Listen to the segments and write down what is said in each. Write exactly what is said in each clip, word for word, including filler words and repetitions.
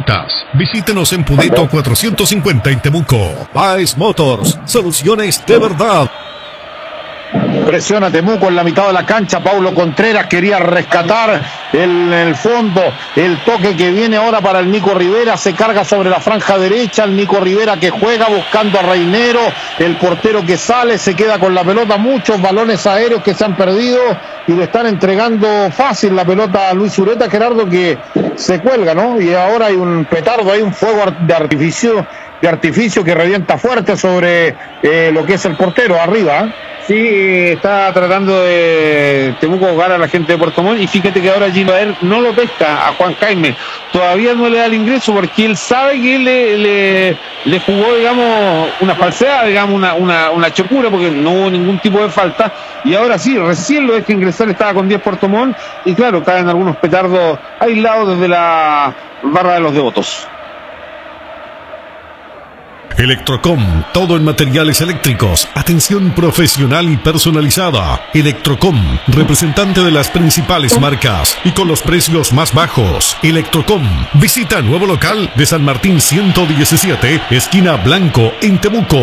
llantas. Visítenos en Pudeto cuatrocientos cincuenta en Temuco. Baez Motors, soluciones de verdad. Presiona Temuco en la mitad de la cancha. Paulo Contreras quería rescatar en el fondo el toque que viene ahora para el Nico Rivera. Se carga sobre la franja derecha. El Nico Rivera que juega buscando a Reinero. El portero que sale, se queda con la pelota. Muchos balones aéreos que se han perdido y le están entregando fácil la pelota a Luis Ureta. Gerardo, que se cuelga, ¿no? Y ahora hay un petardo, hay un fuego de artificio, de artificio que revienta fuerte sobre eh, lo que es el portero arriba, ¿eh? Sí, está tratando de Temuco jugar a la gente de Puerto Montt, y fíjate que ahora Gino Baer no lo pesca a Juan Jaime, todavía no le da el ingreso porque él sabe que él le, le, le jugó, digamos, una falsedad, digamos, una, una, una chocura, porque no hubo ningún tipo de falta, y ahora sí, recién lo deja ingresar, estaba con diez Puerto Montt, y claro, caen algunos petardos aislados desde la barra de los devotos. Electrocom, todo en materiales eléctricos, atención profesional y personalizada. Electrocom, representante de las principales marcas y con los precios más bajos. Electrocom, visita nuevo local de San Martín ciento diecisiete, esquina Blanco, en Temuco.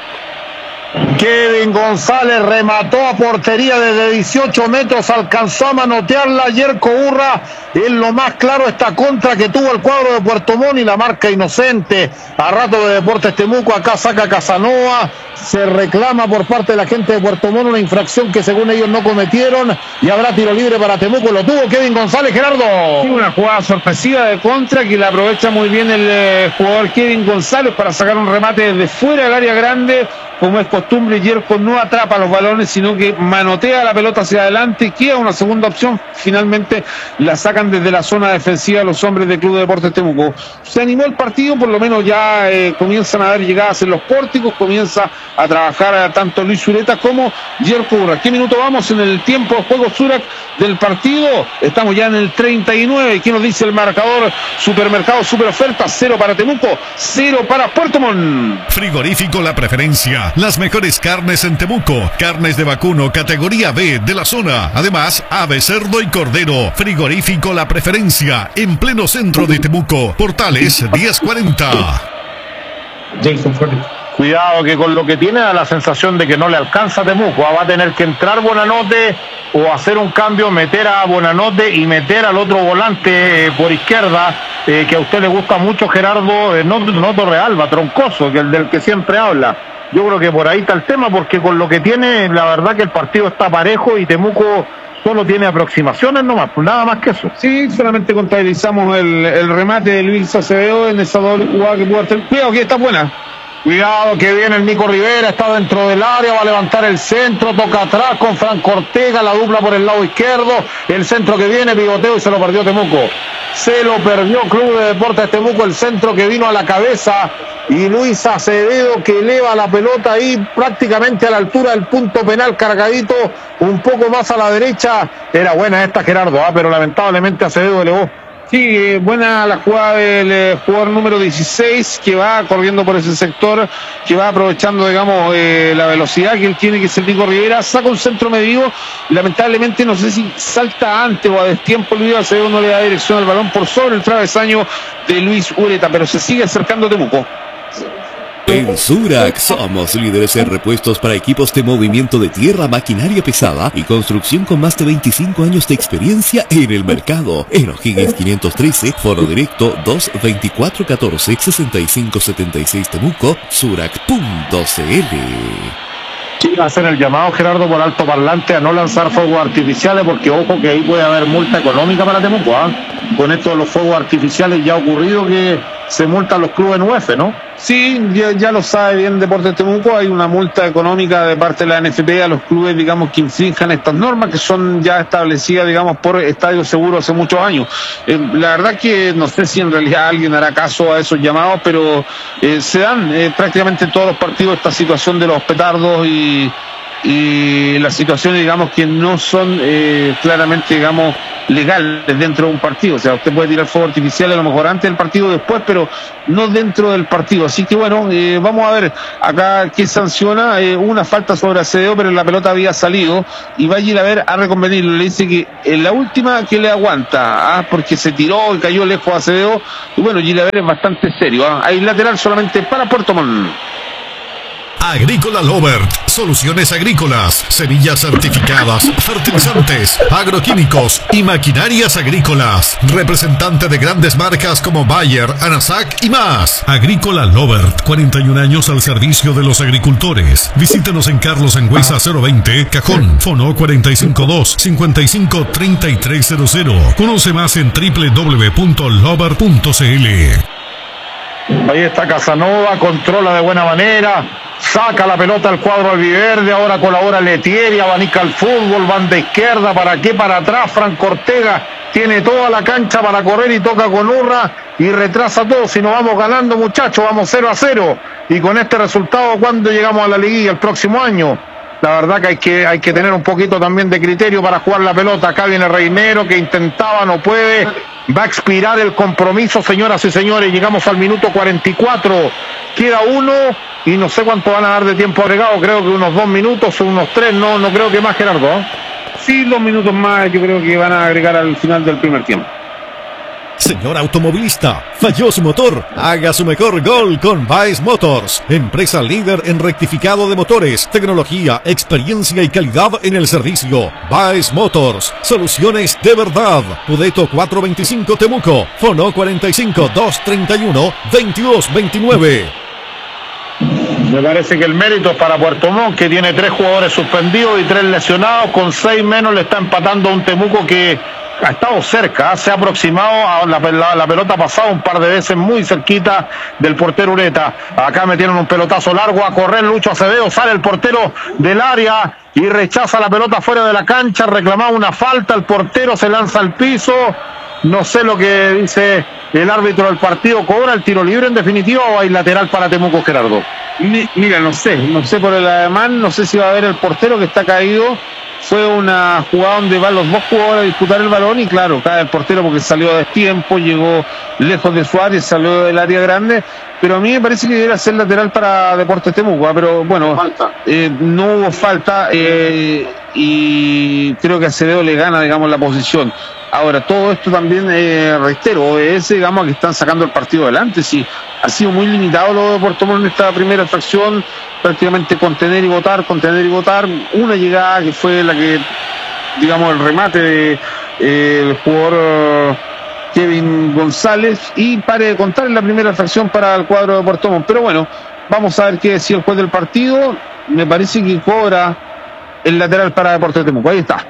Kevin González remató a portería desde dieciocho metros, alcanzó a manotearla Yerko Urra. En lo más claro esta contra que tuvo el cuadro de Puerto Montt y la marca inocente. A rato de Deportes Temuco, acá saca Casanova, se reclama por parte de la gente de Puerto Montt una infracción que según ellos no cometieron y habrá tiro libre para Temuco. Lo tuvo Kevin González, Gerardo. Sí, una jugada sorpresiva de contra que la aprovecha muy bien el eh, jugador Kevin González para sacar un remate desde fuera del área grande. Como es costumbre, Yerko no atrapa los balones, sino que manotea la pelota hacia adelante, queda una segunda opción, finalmente la sacan desde la zona defensiva los hombres del Club de Deportes Temuco. Se animó el partido, por lo menos ya eh, comienzan a haber llegadas en los pórticos, comienza a trabajar a tanto Luis Ureta como Yerko Urra. ¿Qué minuto vamos en el tiempo de juego, Surak, del partido? Estamos ya en el treinta y nueve, ¿qué nos dice el marcador? Supermercado Super Oferta, cero para Temuco, cero para Puerto Montt. Frigorífico La Preferencia. Las mejores carnes en Temuco. Carnes de vacuno categoría B de la zona. Además, ave, cerdo y cordero. Frigorífico La Preferencia. En pleno centro de Temuco. Portales diez cuarenta. Jason Ford. Cuidado que con lo que tiene da la sensación de que no le alcanza a Temuco. Va a tener que entrar Buenanote o hacer un cambio, meter a Buenanote y meter al otro volante eh, por izquierda, eh, que a usted le gusta mucho, Gerardo, eh, no, no Torrealba, Troncoso, que el del que siempre habla. Yo creo que por ahí está el tema, porque con lo que tiene, la verdad que el partido está parejo y Temuco solo tiene aproximaciones nomás, pues nada más que eso. Sí, solamente contabilizamos el, el remate de Luis Acevedo en esa doble jugada que pudo hacer. Cuidado que está buena. Cuidado que viene el Nico Rivera, está dentro del área, va a levantar el centro, toca atrás con Franco Ortega, la dupla por el lado izquierdo, el centro que viene, pivoteo y se lo perdió Temuco. Se lo perdió Club de Deportes Temuco, el centro que vino a la cabeza, y Luis Acevedo que eleva la pelota ahí prácticamente a la altura del punto penal, cargadito un poco más a la derecha. Era buena esta, Gerardo, ¿eh? Pero lamentablemente Acevedo elevó. Sí, eh, buena la jugada del eh, jugador número dieciséis que va corriendo por ese sector, que va aprovechando, digamos, eh, la velocidad que él tiene, que es el Nico Rivera, saca un centro medido, lamentablemente no sé si salta antes o a destiempo, Luis Acevedo no le da dirección al balón por sobre el travesaño de Luis Ureta, pero se sigue acercando Temuco. En Surak somos líderes en repuestos para equipos de movimiento de tierra, maquinaria pesada y construcción con más de veinticinco años de experiencia en el mercado. En O'Higgins quinientos trece, foro directo dos veinticuatro catorce sesenta y cinco setenta y seis Temuco, surak punto cl. Sí, hacen el llamado, Gerardo, por alto parlante a no lanzar fuegos artificiales, porque ojo que ahí puede haber multa económica para Temuco, ¿eh? Con esto de los fuegos artificiales ya ha ocurrido que se multan los clubes en U F, ¿no? Sí, ya, ya lo sabe bien Deportes Temuco, hay una multa económica de parte de la N F P a los clubes, digamos, que infrinjan estas normas que son ya establecidas, digamos, por Estadio Seguro hace muchos años. Eh, la verdad que no sé si en realidad alguien hará caso a esos llamados, pero eh, se dan eh, prácticamente en todos los partidos esta situación de los petardos y y las situaciones, digamos, que no son eh, claramente, digamos, legales dentro de un partido. O sea, usted puede tirar fuego artificial a lo mejor antes del partido o después, pero no dentro del partido. Así que bueno, eh, vamos a ver acá qué sanciona. Eh, una falta sobre Acevedo, pero la pelota había salido y va a ir a ver a reconvenirlo. Le dice que en la última que le aguanta, ¿ah? Porque se tiró y cayó lejos a Acevedo. Y bueno, Gilaver es bastante serio. ¿ah? Hay lateral solamente para Puerto Montt. Agrícola Lovert, soluciones agrícolas, semillas certificadas, fertilizantes, agroquímicos y maquinarias agrícolas. Representante de grandes marcas como Bayer, Anasac y más. Agrícola Lovert, cuarenta y un años al servicio de los agricultores. Visítenos en Carlos Angüesa cero veinte, Cajón, Fono cuatro cinco dos, cinco cinco tres tres cero cero. Conoce más en doble u doble u doble u punto lovert punto c l. Ahí está Casanova, controla de buena manera, saca la pelota al cuadro albiverde, ahora colabora Letieri, abanica el fútbol, banda izquierda, ¿para qué? Para atrás, Franco Ortega tiene toda la cancha para correr y toca con Urra y retrasa todo. Si nos vamos ganando, muchachos, vamos cero a cero, y con este resultado, ¿cuándo llegamos a la liguilla? El próximo año. La verdad que hay que hay que tener un poquito también de criterio para jugar la pelota. Acá viene Reinero, que intentaba, no puede. Va a expirar el compromiso, señoras y señores. Llegamos al minuto cuarenta y cuatro. Queda uno y no sé cuánto van a dar de tiempo agregado. Creo que unos dos minutos o unos tres. No, no creo que más, Gerardo. ¿eh? Sí, dos minutos más yo creo que van a agregar al final del primer tiempo. Señor automovilista, falló su motor. Haga su mejor gol con Baez Motors, empresa líder en rectificado de motores, tecnología, experiencia y calidad en el servicio. Baez Motors, soluciones de verdad. Pudeto cuatrocientos veinticinco Temuco, Fono cuarenta y cinco, doscientos treinta y uno, veintidós veintinueve. Me parece que el mérito es para Puerto Montt, que tiene tres jugadores suspendidos y tres lesionados. Con seis menos le está empatando a un Temuco que ha estado cerca, se ha aproximado a la, la, la pelota pasada un par de veces muy cerquita del portero Ureta. Acá metieron un pelotazo largo a correr Lucho Acevedo, sale el portero del área y rechaza la pelota fuera de la cancha, reclamaba una falta, el portero se lanza al piso. No sé lo que dice el árbitro del partido. ¿Cobra el tiro libre en definitiva o hay lateral para Temuco, Gerardo? Mira, no sé, no sé por el ademán, no sé si va a haber el portero que está caído. Fue una jugada donde van los dos jugadores a disputar el balón y claro, cae el portero porque salió a destiempo, llegó lejos de su área, salió del área grande, pero a mí me parece que debería ser lateral para Deportes Temuco, ¿eh? Pero bueno, eh, no hubo falta eh, y creo que Acevedo le gana, digamos, la posición. Ahora, todo esto también, eh, reitero, es, digamos, que están sacando el partido adelante. Sí, ha sido muy limitado lo de Puerto Montt en esta primera fracción, prácticamente contener y votar, contener y votar. Una llegada que fue la que, digamos, el remate del de, eh, jugador Kevin González, y pare de contar en la primera fracción para el cuadro de Puerto Montt. Pero bueno, vamos a ver qué decía el juez del partido. Me parece que cobra el lateral para Deportes Temuco. Ahí está.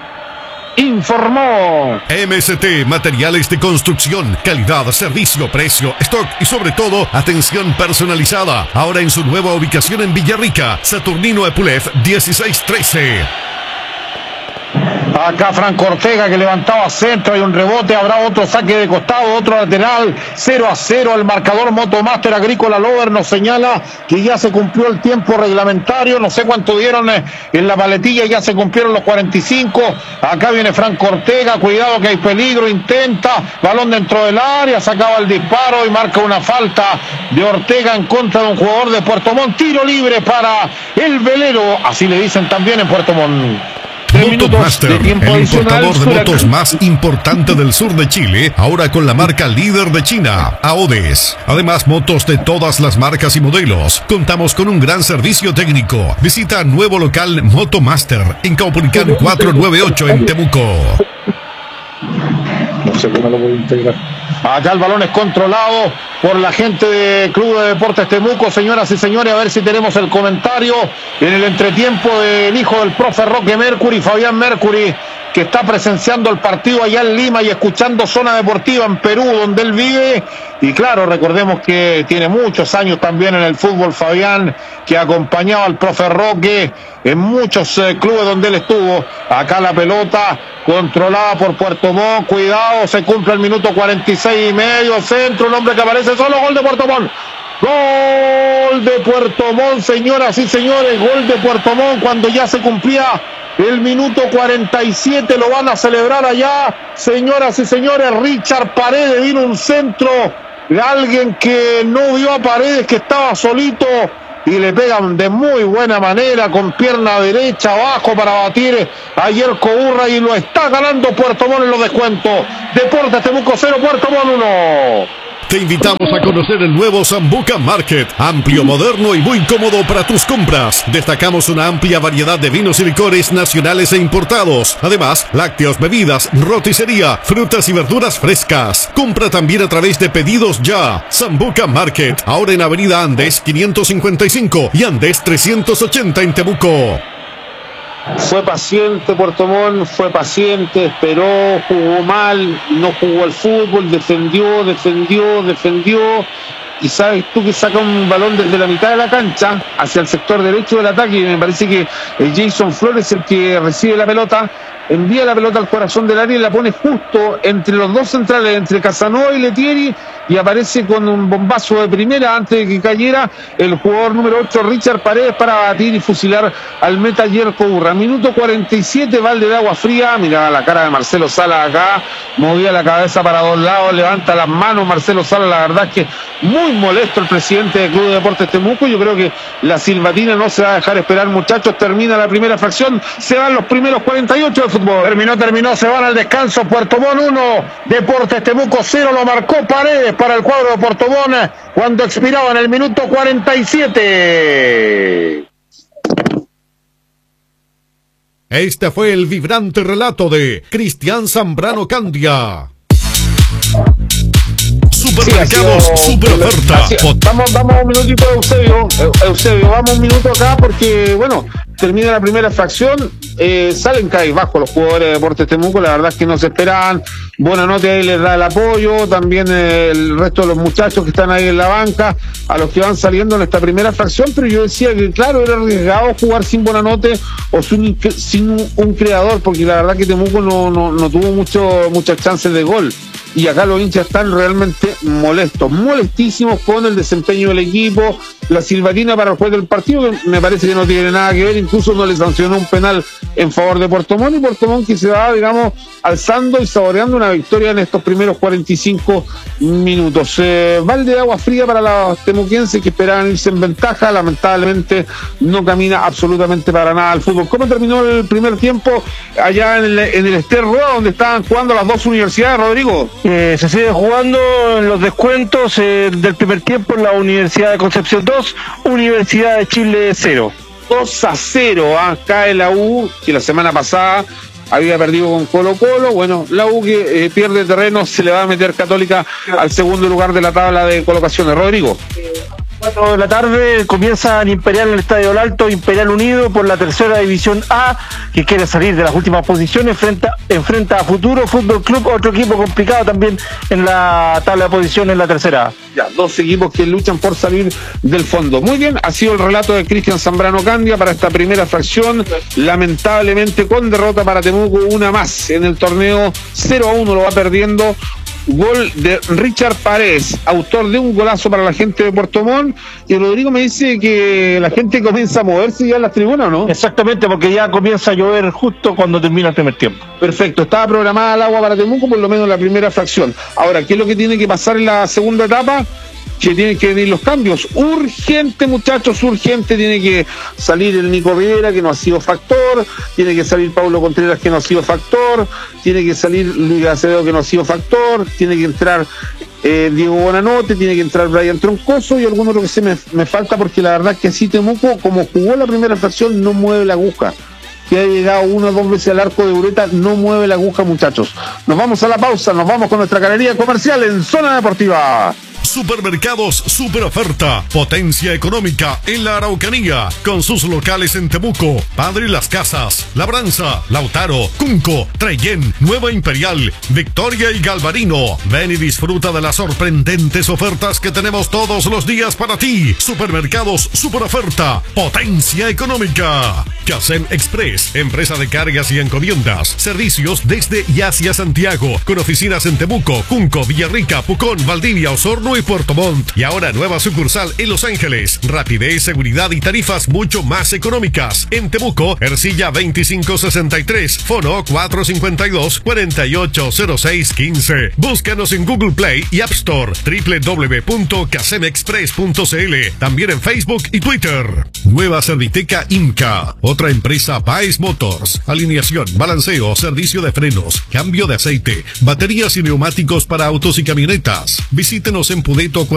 Informó M S T Materiales de Construcción, calidad, servicio, precio, stock y sobre todo atención personalizada. Ahora en su nueva ubicación en Villarrica, Saturnino Epulef dieciséis trece. Acá Franco Ortega que levantaba centro, hay un rebote, habrá otro saque de costado, otro lateral, cero a cero. El marcador Motomaster Agrícola Lover nos señala que ya se cumplió el tiempo reglamentario, no sé cuánto dieron en la paletilla, ya se cumplieron los cuarenta y cinco. Acá viene Franco Ortega, cuidado que hay peligro, intenta, balón dentro del área, sacaba el disparo y marca una falta de Ortega en contra de un jugador de Puerto Montt. Tiro libre para el velero, así le dicen también en Puerto Montt. Motomaster, el importador de motos más importante del sur de Chile, ahora con la marca líder de China, Aodes. Además, motos de todas las marcas y modelos. Contamos con un gran servicio técnico. Visita nuevo local Motomaster en Caupolicán cuatrocientos noventa y ocho en Temuco. No sé cómo lo puedo integrar. Acá el balón es controlado por la gente del Club de Deportes Temuco. Señoras y señores, a ver si tenemos el comentario en el entretiempo del hijo del profe Roque Mercury, Fabián Mercury, que está presenciando el partido allá en Lima y escuchando Zona Deportiva en Perú, donde él vive. Y claro, recordemos que tiene muchos años también en el fútbol Fabián, que ha acompañado al profe Roque en muchos eh, clubes donde él estuvo. Acá la pelota controlada por Puerto Montt, cuidado, se cumple el minuto cuarenta y seis y medio, centro, un hombre que aparece solo, gol de Puerto Montt. Gol de Puerto Montt, señoras y señores, gol de Puerto Montt cuando ya se cumplía el minuto cuarenta y siete, lo van a celebrar allá, señoras y señores. Richard Paredes, vino un centro de alguien que no vio a Paredes, que estaba solito, y le pegan de muy buena manera con pierna derecha abajo para batir a Yerko Urra, y lo está ganando Puerto Montt en los descuentos. Deportes Temuco cero, Puerto Montt uno. Te invitamos a conocer el nuevo Sambuca Market, amplio, moderno y muy cómodo para tus compras. Destacamos una amplia variedad de vinos y licores nacionales e importados. Además, lácteos, bebidas, roticería, frutas y verduras frescas. Compra también a través de Pedidos Ya. Sambuca Market, ahora en Avenida Andes quinientos cincuenta y cinco y Andes trescientos ochenta en Temuco. Fue paciente Puerto Montt, fue paciente, esperó, jugó mal, no jugó al fútbol, defendió, defendió, defendió. Y sabes tú que saca un balón desde la mitad de la cancha hacia el sector derecho del ataque, y me parece que Jason Flores, el que recibe la pelota, envía la pelota al corazón del área y la pone justo entre los dos centrales, entre Casanova y Letieri, y aparece con un bombazo de primera antes de que cayera el jugador número ocho, Richard Paredes, para batir y fusilar al meta Yerko Urra. Minuto cuarenta y siete, balde de agua fría. Miraba la cara de Marcelo Sala acá, movía la cabeza para dos lados, levanta las manos Marcelo Sala. La verdad es que muy molesto el presidente del Club de Deportes Temuco. Yo creo que la silbatina no se va a dejar esperar, muchachos. Termina la primera fracción, se van los primeros cuarenta y ocho de fútbol. Terminó, terminó, se van al descanso. Puerto Montt uno, Deportes Temuco cero, lo marcó Paredes para el cuadro de Puerto Montt cuando expiraba en el minuto cuarenta y siete. Este fue el vibrante relato de Cristian Zambrano Candia. Supermercados Sí, Super Oferta. Vamos, vamos un minutito, Eusebio. Eusebio, vamos un minuto acá porque, bueno, termina la primera fracción. Eh, salen cabizbajo los jugadores de Deportes Temuco. La verdad es que no se esperaban. Buenanote ahí les da el apoyo. También eh, el resto de los muchachos que están ahí en la banca, a los que van saliendo en esta primera fracción. Pero yo decía que, claro, era arriesgado jugar sin Buenanote o sin, sin un, un creador, porque la verdad que Temuco no, no, no tuvo mucho, muchas chances de gol. Y acá los hinchas están realmente molestos, molestísimos con el desempeño del equipo. La silbatina para el juez del partido, que me parece que no tiene nada que ver, incluso no le sancionó un penal en favor de Puerto Montt, y Puerto Montt que se va, digamos, alzando y saboreando una victoria en estos primeros cuarenta y cinco minutos. Eh, balde de agua fría para los temuquenses que esperaban irse en ventaja. Lamentablemente no camina absolutamente para nada el fútbol. ¿Cómo terminó el primer tiempo allá en el, en el Ester Roa, donde estaban jugando las dos universidades, Rodrigo? Eh, se sigue jugando en los descuentos eh, del primer tiempo en la Universidad de Concepción dos, Universidad de Chile cero. dos a cero, ¿eh? Cae la U, que la semana pasada había perdido con Colo Colo. Bueno, la U que eh, pierde terreno, se le va a meter Católica al segundo lugar de la tabla de colocaciones. Rodrigo. cuatro de la tarde comienza en Imperial, en el Estadio del Alto, Imperial Unido por la tercera división A, que quiere salir de las últimas posiciones, enfrenta, enfrenta a Futuro Fútbol Club, otro equipo complicado también en la tabla de posiciones en la tercera A. Ya, dos equipos que luchan por salir del fondo. Muy bien, ha sido el relato de Cristian Zambrano Candia para esta primera fracción, lamentablemente con derrota para Temuco, una más en el torneo. Cero a uno lo va perdiendo. Gol de Richard Paredes, autor de un golazo para la gente de Puerto Montt. Y Rodrigo me dice que la gente comienza a moverse ya en las tribunas, ¿no? Exactamente, porque ya comienza a llover justo cuando termina el primer tiempo. Perfecto, estaba programada el agua para Temuco, por lo menos en la primera fracción. Ahora, ¿qué es lo que tiene que pasar en la segunda etapa? Que tienen que venir los cambios. Urgente, muchachos, urgente. Tiene que salir el Nico Rivera, que no ha sido factor. Tiene que salir Paulo Contreras, que no ha sido factor. Tiene que salir Luis Acevedo, que no ha sido factor. Tiene que entrar eh, Diego Buenanote. Tiene que entrar Brian Troncoso y algún otro que se me, me falta, porque la verdad es que así Temuco, como jugó la primera fracción, no mueve la aguja. Que ha llegado una o dos veces al arco de Ureta, no mueve la aguja, muchachos. Nos vamos a la pausa, nos vamos con nuestra galería comercial en Zona Deportiva. Supermercados Super Oferta, potencia económica en la Araucanía, con sus locales en Temuco, Padre Las Casas, Labranza, Lautaro, Cunco, Trellén, Nueva Imperial, Victoria y Galvarino. Ven y disfruta de las sorprendentes ofertas que tenemos todos los días para ti. Supermercados Super Oferta, potencia económica. Casem Express, empresa de cargas y encomiendas, servicios desde y hacia Santiago, con oficinas en Temuco, Cunco, Villarrica, Pucón, Valdivia, Osorno y Puerto Montt. Y ahora nueva sucursal en Los Ángeles. Rapidez, seguridad y tarifas mucho más económicas. En Temuco, Ercilla veinticinco sesenta y tres, Fono cuatro cincuenta y dos, cuarenta y ocho cero seis quince. Búscanos en Google Play y App Store, doble u doble u doble u punto casemexpress punto c l. También en Facebook y Twitter. Nueva Serviteca Imca, otra empresa Baez Motors. Alineación, balanceo, servicio de frenos, cambio de aceite, baterías y neumáticos para autos y camionetas. Visítenos en Pudeto